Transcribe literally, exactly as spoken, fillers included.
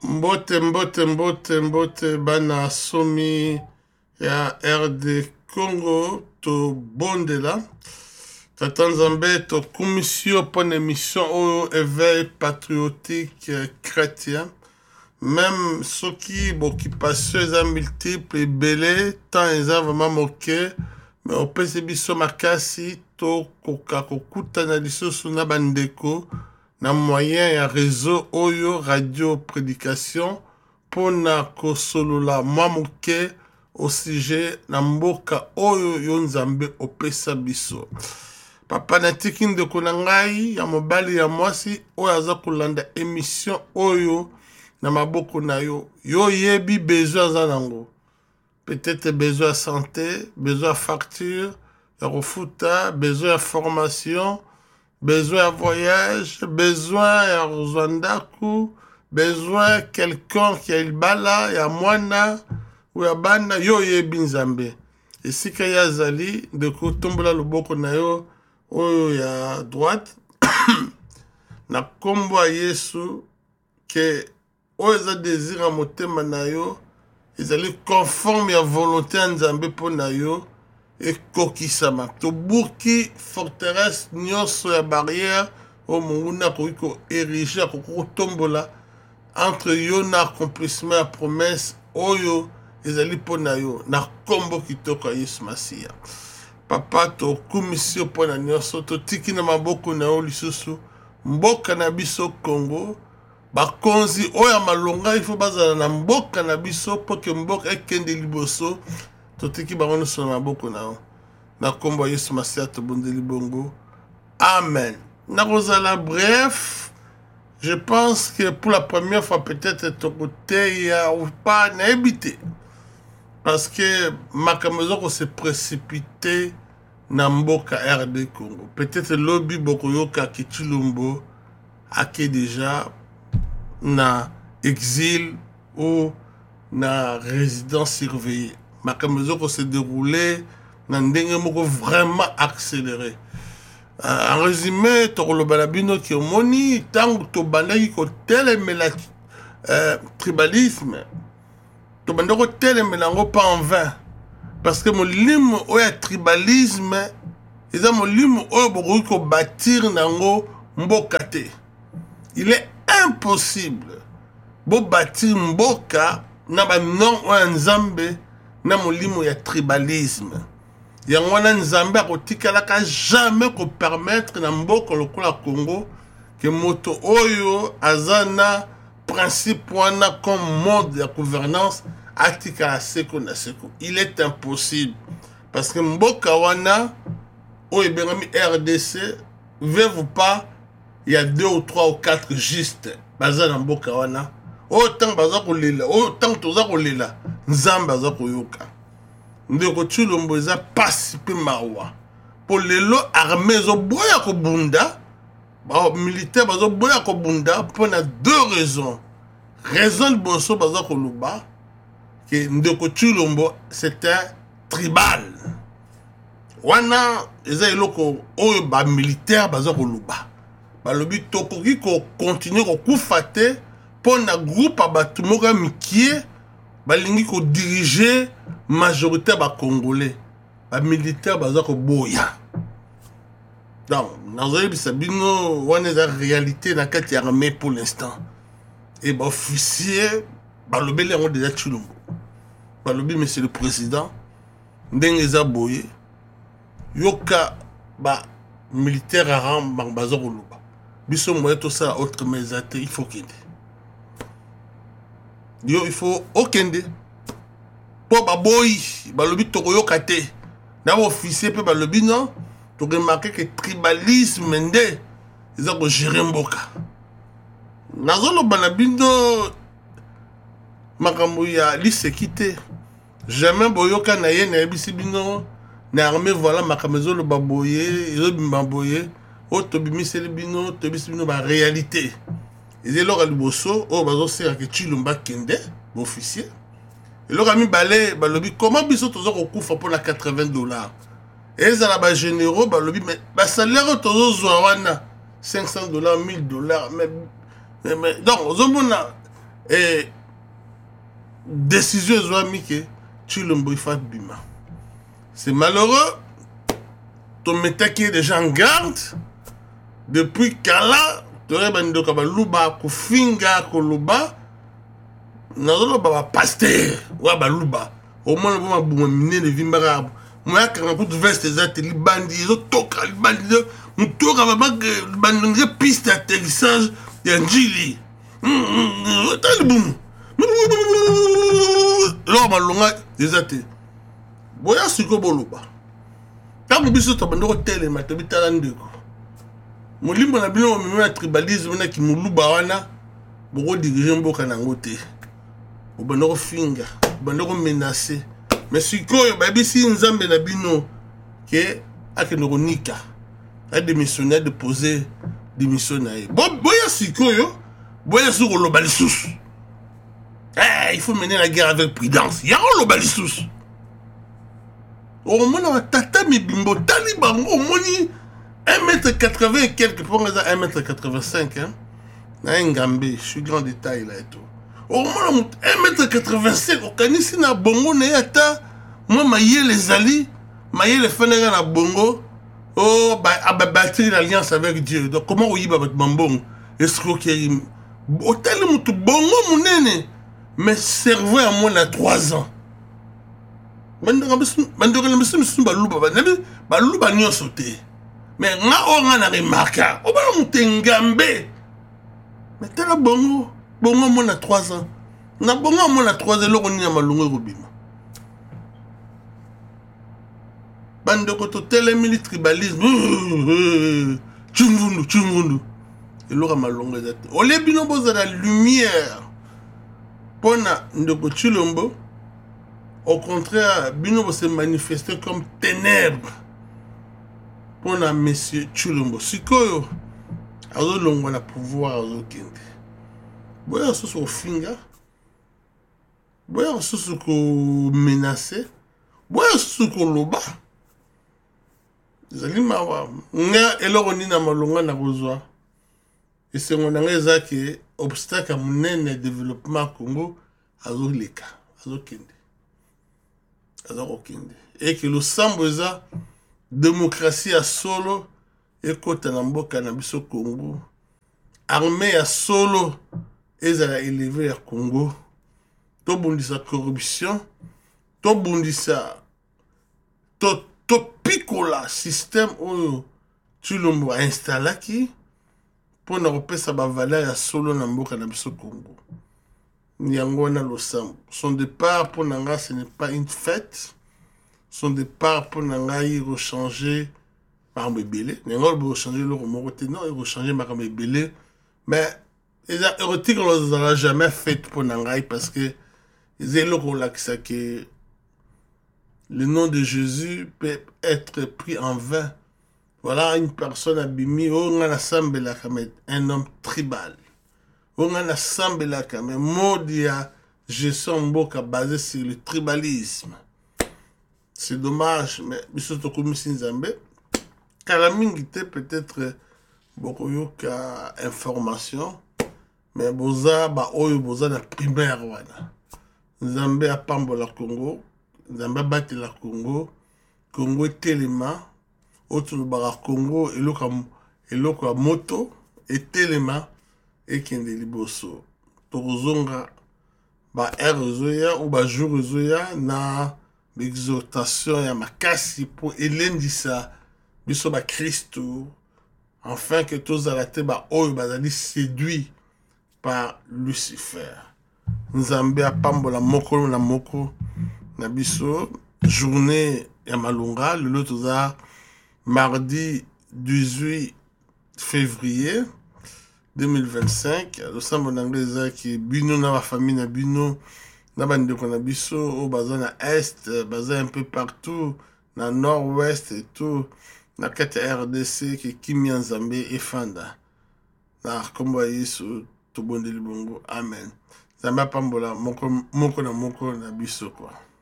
Mbote mbote mbote mbote bana somi ya R D Congo to bondela Tata Nzambe to commission pour une émission au éveil patriotique chrétien même ceux qui bon qui passent à multiples et belé tant ils ont vraiment moqué mais au P C biso makasi to koka kokuta na lisusu na bandeko na moyen ya réseau oyo radio prédication pona kosolola mamuke au sujet na mboka oyo yo Nzambe opesa biso papa na tiki ndeko na ngai ya mobali ya mwasi oyo aza kolanda émission oyo na maboko na yo yo yebi besoin za nango peut-être besoin de santé besoin de facture ya kofuta besoin de formation besoin de voyage, besoin de Rwanda, besoin de quelqu'un qui a le bala, il y a mwana, ou ya bana, yo ye binzambe. Et si qu'il y a zali, de ko tombola le boko na yo, oyo ya droite, na kombo a Yesu, que oyo za désir a motema na yo, ils allaient conforme à volonté en Nzambe po na yo, et kokisama to burki forteresse nyonso ya barrière o munguna ko ériger ko tombola entre yo na accomplissement ya promesse oyo ezali pona yo na kombo kitoko ya Yesu Masia papa to commission pona nyonso to tiki na maboko na yo lisusu mboka na biso Congo bakonzi oyo malonga il faut bazala na mboka na biso po ke mboka ekende liboso totiki bango so na boko na na kombo Yesu Masia to bondeli bongo amen na kozala bref je pense que pour la première fois peut-être ton côté ya ou pas na habité parce que makamezo ko se précipiter na mboka R D Congo peut-être lobby boko yoka kitulumbo ake déjà na exil ou na résidence surveillée makamezo ko se déroulé na ndenge moko vraiment accéléré euh, en résumé to lo balabino ki omoni tango to bandaki ko telemela euh, tribalisme to bandako telemela ngo pas en vain parce que molimo oya tribalisme eza molimo oyo boko ko bâtir nango mboka te il est impossible bo bâtir mboka na ba non oya Nzambe na molimo ya tribalisme yango wana Nzambe akotikalaka jamais ko permettre na mboka lokola Congo que moto oyo azana principe wana comme mode de gouvernance atikala seko na seko il est impossible parce que mboka wana oyo bengami R D C veut ou pas il y a deux ou trois ou quatre juste bazana mboka wana autant baza kolela autant toza kolela Nzambe aza koyoka ndeko Tshilombo eza pasi pe mawa po lelo armée zo boya ko bunda ba militaire bazo boya ko bunda pour na deux raisons raison de boso baza ko luba que ndeko Tshilombo c'était tribal wana eza eloko oyo ba militaire baza ko luba ba lobi tokoki ko continuer ko kufate pour na groupe abatu moko mikie balingi ko diriger majorité ba congolais ba militaire baza ko boya donc nazoyi bisabino wana za réalité na kati ya armée pour l'instant et ba officier ba lobele ngo déjà Tshilombo ba lobi monsieur le président ndenge za boye yoka ba militaire aram ba baza ko luba biso moye to ça autre mesate il faut qu'il yo il faut okende po baboyi balobi tokoyoka te na officier pe balobi non to remarquer que tribalisme nde eza ko gérer mboka nazoloba na bindo makambo ya lisekite jamais boyoka na ye na yebisi bino na armée voilà makambo ezoloba boye ezobima boye o tobimiseli bino tobisi bino ba réalité ezelo liboso o bazosera ke Tshilombo kende officier eloko mi balé balobi comment biso tozo ko kufa pour la quatre-vingts dollars et ezala ba généraux balobi mais ba salaire tozo zwa wana cinq cents dollars mille dollars mais mais donc ozomona et décision ezwami ke Tshilombo ifa bima. C'est malheureux. Ton metaki déjà en garde depuis kala tore bandoka baluba kufinga koluba nazoloba ba pasteur wa baluba au moins ba buma minene vimbara moya kana pour veste ezate libandi zo toka libandi mutoka ba bandi piste d'atterrissage ya njili talibum lo malonga ezate boya siko boluba tango biso to bandoko telema to bitala ndeko molimbo na bino mo na tribalisme na ki muluba wana boko diriger mboka nango te obandoko finga bandoko menacer mais sikoyo ba bisi nzambe na bino ke akendoko nika a démissionner de poser démission na ye bo boya sikoyo boya siko lo balisusu eh il faut mener la guerre avec prudence ya lo balisusu au moins tata mibimbo tali bango au moins un mètre quatre-vingts et quelques pour un mètre quatre-vingt-cinq hein na ngambe je suis grand détail là et tout au moins un mètre quatre-vingt-cinq au kanisi na bongo na yata moi maye les ali maye les fenega na bongo oh bah ababatri l'alliance avec Dieu donc comment oui ba bambong escroquerie au tel mutu bongo munene mais cerveau à moins à trois ans bandoko bandoko na biso biso baluba banabi baluba nyonso te mais nga o nga na remarka o ba mutengambe mais tala bongo bongo mo na trois ans na bongo mo na trois ans loko ni na malungu robima bandoko to tele mili tribalisme chungundu chungundu eloko malungu ezate ole bino boza la lumière pona ndoko Tshilombo. Au contraire, Bino se manifester comme ténèbres pour la monsieur Tshilombo. Sikoyo, azo longo na pouvoir azo kende. Boya soso au finga, boya soso ko menacer, boya soso ko loba. Zali mawa, nga eloko ni na malonga na kozwa. Et c'est mon angeza que obstacle à mon développement Congo azo leka, azo kende. Et que le samboza démocratie à solo et kota na mboka na biso Congo armée à solo ezala élevé à Congo to bundisa corruption to bundisa to to pikola système oyo Tshilombo a installaki pour na repesa ba valeur ya solo na mboka na biso Congo. Nyangona Losambo. Son départ pour Nanga, ce n'est pas une fête. Son départ pour Nanga, il va changer par Mébélé. Nanga, il va changer le Romoroté. Non, il va changer par Mébélé. Mais, les érotiques, on ne l'a jamais fait pour Nanga parce que les éloquents que le nom de Jésus peut être pris en vain. Voilà une personne abîmée. On a un homme tribal. On a assemblé la caméra, modia, gestion mboka basé sur le tribalisme. C'est dommage, mais biso comme Sinzambe, Kalamingi peut-être beaucoup yoka information, mais boza ba oyo boza na primaire wana. Nzambe a pambo la Congo, Nzambe bati la Congo, Congo telema, autre le bara Congo eloka eloka moto et telema. Et kende liboso tozonga ba erozoya ou ba jurozoya na l'exhortation ya makasi pour elendisa biso ba Christo afin que tous alate ba oyo bazali séduit par Lucifer. Nzambe apambola moko na moko na biso journée ya malunga le toza mardi dix-huit février deux mille vingt-cinq, le sambo n'anglais qui bino na ma famille na bino na bande ko na biso au bazin na est, bazin un peu partout na nord-ouest et tout na kati R D C qui kimi Nzambe et fanda na kombo Yesu to bondeli bongo amen. Nzambe pambola moko moko na moko na biso quoi.